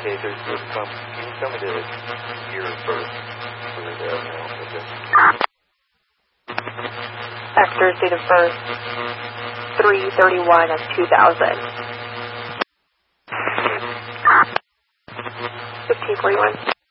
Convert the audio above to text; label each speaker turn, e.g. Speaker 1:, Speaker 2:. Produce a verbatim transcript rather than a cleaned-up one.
Speaker 1: Okay, there's, there's some, can you tell me the year first for the mail? Okay.
Speaker 2: Exeter's date of birth, three thirty-one of two thousand. fifteen forty-one.